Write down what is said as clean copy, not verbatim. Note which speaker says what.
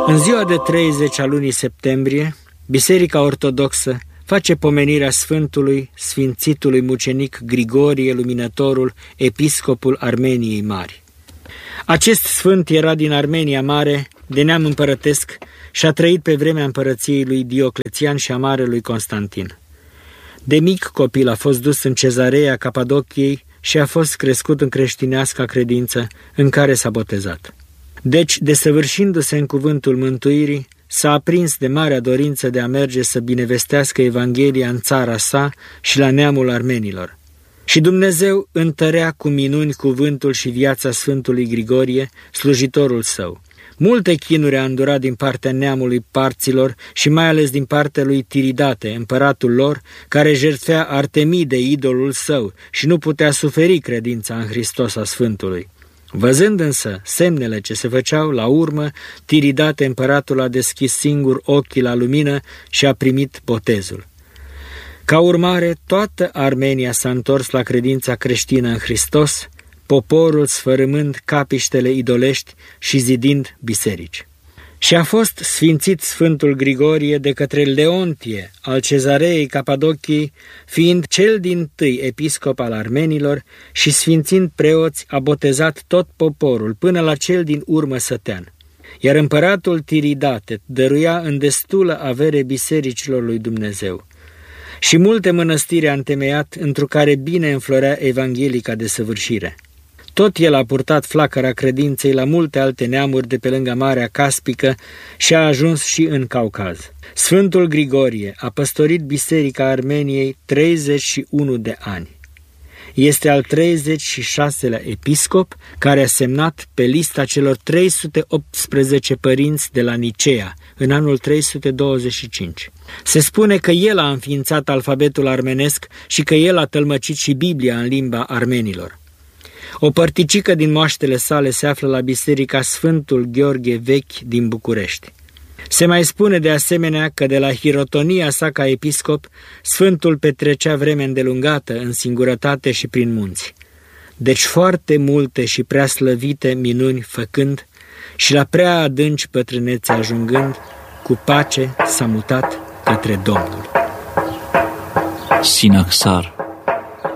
Speaker 1: În ziua de 30 a lunii septembrie, Biserica Ortodoxă face pomenirea Sfântului Sfințitului Mucenic Grigorie Luminătorul, episcopul Armeniei Mari. Acest sfânt era din Armenia Mare, de neam împărătesc, și a trăit pe vremea împărăției lui Dioclețian și a marelui Constantin. De mic copil a fost dus în Cezarea Capadociei și a fost crescut în creștineasca credință, în care s-a botezat. Deci, desăvârșindu-se în cuvântul mântuirii, s-a aprins de marea dorință de a merge să binevestească Evanghelia în țara sa și la neamul armenilor. Și Dumnezeu întărea cu minuni cuvântul și viața Sfântului Grigorie, slujitorul său. Multe chinuri a îndurat din partea neamului parților și mai ales din partea lui Tiridate, împăratul lor, care jertfea Artemide, idolul său, și nu putea suferi credința în Hristos a Sfântului. Văzând însă semnele ce se făceau, la urmă, Tiridate, împăratul, a deschis singur ochii la lumină și a primit botezul. Ca urmare, toată Armenia s-a întors la credința creștină în Hristos, poporul sfărâmând capiștele idolești și zidind biserici. Și a fost sfințit Sfântul Grigorie de către Leontie al Cezareei Capadociei, fiind cel dintâi episcop al armenilor și sfințind preoți, a botezat tot poporul până la cel din urmă sătean. Iar împăratul Tiridate dăruia în destulă avere bisericilor lui Dumnezeu. Și multe mănăstiri a întemeiat, întru care bine înflorea evanghelica desăvârșire. Tot el a purtat flacăra credinței la multe alte neamuri de pe lângă Marea Caspică și a ajuns și în Caucaz. Sfântul Grigorie a păstorit Biserica Armeniei 31 de ani. Este al 36-lea episcop care a semnat pe lista celor 318 părinți de la Nicea în anul 325. Se spune că el a înființat alfabetul armenesc și că el a tălmăcit și Biblia în limba armenilor. O părticică din moaștele sale se află la Biserica Sfântul Gheorghe Vechi din București. Se mai spune de asemenea că de la hirotonia sa ca episcop, Sfântul petrecea vreme îndelungată în singurătate și prin munți. Deci foarte multe și prea slăvite minuni făcând și la prea adânci bătrânețe ajungând, cu pace s-a mutat către Domnul.
Speaker 2: Sinaxar.